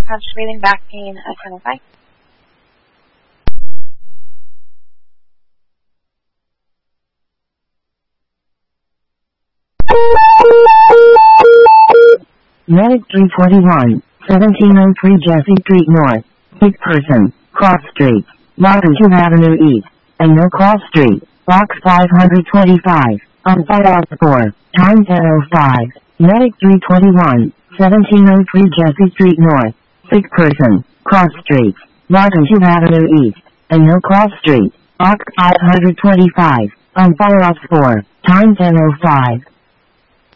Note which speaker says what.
Speaker 1: crunch, breathing, back pain, identify.
Speaker 2: Medic 341, 1703 Jesse Street North, sick person, Cross Street, Washington Avenue East, and No Cross Street, Box 525, on file 4, time 10:05. Medic 321, 1703 Jesse Street North, sick person, Cross Street, Washington Avenue East, and No Cross Street, Box 525, on file 4, time 10:05.